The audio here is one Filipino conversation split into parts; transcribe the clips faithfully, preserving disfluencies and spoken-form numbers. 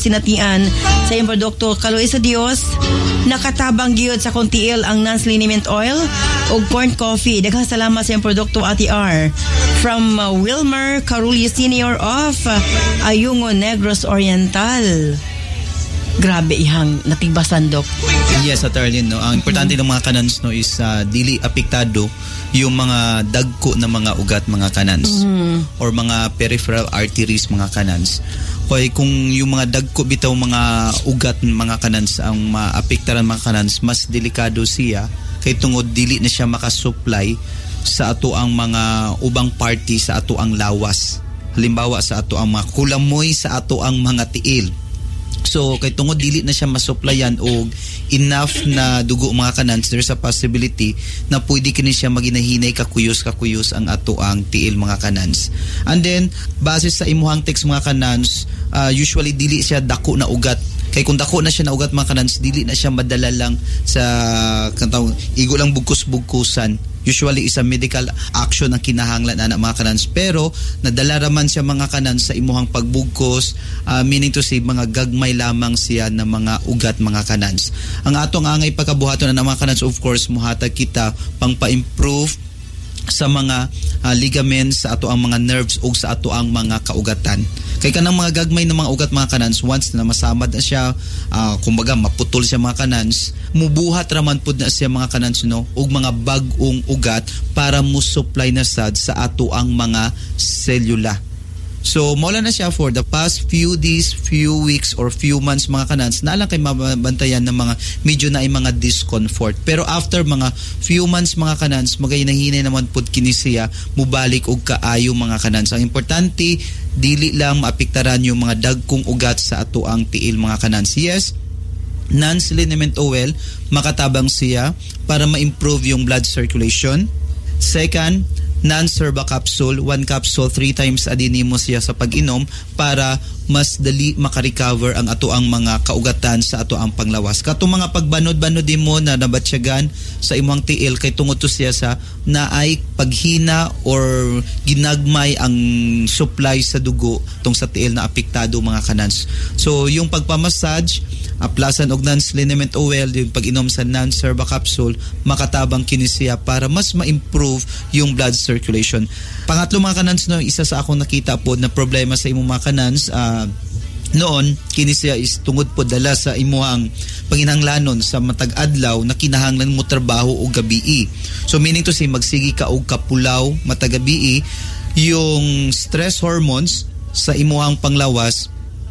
pasinatian sa iyong produkto. Kaluoy sa Dios, nakatabang gyud sa kontiil ang Nance Liniment Oil o corn coffee. Daghang salamat sa iyong produkto, Ate R. From uh, Wilmer Carulli Senior of uh, Ayungon, Negros Oriental. Grabe ihang natigbasan, Dok. Yes, Ate Arlene, no? Ang importante mm-hmm. ng mga kanans, no, is uh, dili apektado yung mga dagko na mga ugat, mga kanans, mm-hmm. or mga peripheral arteries, mga kanans. Kaya kung yung mga dagko bitaw mga ugat, mga kanans ang maapektaran mga kanans, mas delikado siya kay tungod dili na siya makasupply sa ato ang mga ubang party sa ato ang lawas. Halimbawa sa ato ang mga kulamoy, sa ato ang mga tiil. So kay tungod dili na siya masupplyan og enough na dugo, mga kanans, there's a possibility na pwede kini siya maginahinay kakuyos-kakuyos ang ato ang tiil, mga kanans. And then base sa imuhang text, mga kanans, uh, usually dili siya dako na ugat. Kay kung dako na siya na ugat, mga kanans, dili na siya madala lang sa kantaw igo lang bugkos-bugkusan. Usually isa medical action ang kinahanglan ana, mga kanans, pero nadala raman siya, mga kanans, sa imuhang pagbugkos, uh, meaning to say mga gagmay lamang siya na mga ugat, mga kanans. Ang atong angay pagkabuhaton na, mga kanans, of course muhatag kita pang pa-improve sa mga uh, ligaments, sa ato ang mga nerves o sa ato ang mga kaugatan. Kay kanang mga gagmay na mga ugat, mga kanans, once na masamad na siya, uh, kumbaga maputol siya, mga kanans, mubuhat raman pud na siya, mga kanans, no, og mga bag-ong ugat para mo supply na sad sa ato ang mga selula. So mawala na siya for the past few days, few weeks or few months, mga kanans, na lang kay mabantayan ng mga medyo na ay mga discomfort. Pero after mga few months, mga kanans, magayinahinay naman pud kini siya mubalik og kaayo, mga kanans. Ang importante dili lang maapektaran yung mga dagkong ugat sa ato ang tiil, mga kanans. Yes, Nance Liniment Oil makatabang siya para ma-improve yung blood circulation. Second, Nance Herba Capsule, one capsule three times a day mo siya sa pag-inom para mas dali makarecover ang ato ang mga kaugatan sa ato ang panglawas. Kato mga pagbanod-banod mo na nabatsyagan sa imong tiil kay tungod to siya sa naay paghina or ginagmay ang supply sa dugo tong sa tiil na apektado, mga kanans. So yung pagpamassage, aplasan og Nance Liniment Oil, yung pag-inom sa Nance Herba Capsule, makatabang kini siya para mas ma-improve yung blood circulation. Pangatlo, mga kanans, no, isa sa akong nakita po na problema sa imong mga kanans, uh, noon kini siya is tungod po dala sa imuhang panginahanglanon sa matag adlaw na kinahanglan mo trabaho og gabii. So meaning to say magsigi ka og kapulaw matag gabii, yung stress hormones sa imuhang panglawas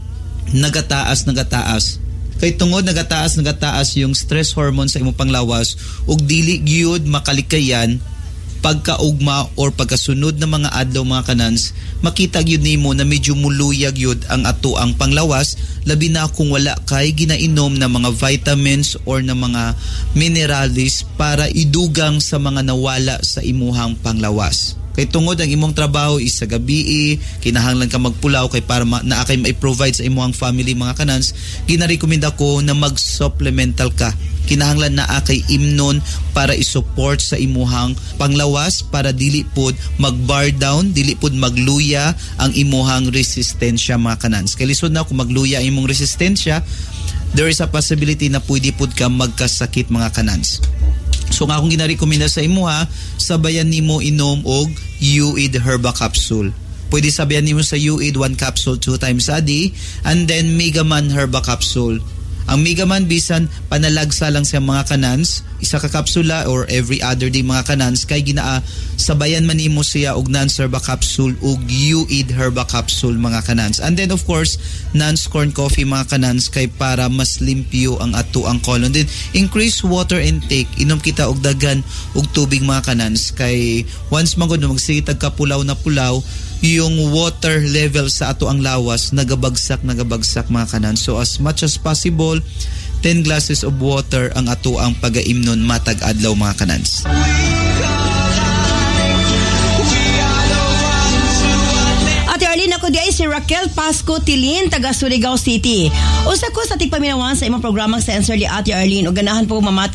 nagataas nagataas. Kay tungod nagataas nagataas yung stress hormones sa imong panglawas ug dili gyud makalikayan pagkaugma or pagkasunod na mga adlaw, mga kanans, makita gyud nimo na medyo muluyag gyud ang ato ang panglawas, labi na kung wala kay ginainom na mga vitamins or na mga minerals para idugang sa mga nawala sa imuhang panglawas. Kay tungod ang imong trabaho is sa gabi, kinahanglan ka magpulaw kay para ma- naa kay mai-provide sa imong family, mga kanans, ginarekomenda ko na mag-supplemental ka. Kinahanglan na kay imnon para i-support sa imuhang panglawas para dili pod mag-bar down, dili pod magluya ang imuhang resistensya, mga kanans. Kay lisod na kung magluya ang imong resistensya, there is a possibility na pwede pod ka magkasakit, mga kanans. So nga akong ginarekomenda sa imo, ha, sabayan nimo inom og U I D Herba Capsule. Pwede sabayan nimo sa U I D one capsule two times a day, and then Megaman Herba Capsule. Ang Megaman bisan panalagsa lang sa mga kanans, isa ka kapsula or every other day, mga kanans, kay ginaa sabayan man nimo siya og Nance Herba Capsule ug U I D Herba Capsule, mga kanans. And then of course Nance Corn Coffee, mga kanans, kay para mas limpyo ang ato ang colon. Then increase water intake, inom kita og dagan og tubig, mga kanans, kay once magud magsitag ka pulaw na pulaw, yung water level sa ato ang lawas nagabagsak nagabagsak, mga kanan. So as much as possible, ten glasses of water ang ato ang pagaimnon matag adlaw, mga kanans. Ate Arlene, ako di ay si Raquel Pasco Tilin, taga Surigao City. Usa ko sa tigpaminawan sa imong programang sa Answer li Ate Arlene, o ganahan po mamati